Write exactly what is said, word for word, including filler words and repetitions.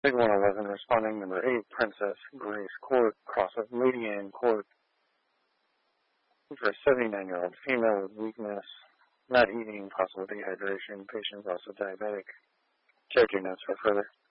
Big one eleven responding. Number eight, Princess Grace Court, cross of Lady Anne Court. For a seventy-nine-year-old female with weakness, not eating, possible dehydration, patient is also diabetic. Check your notes for further.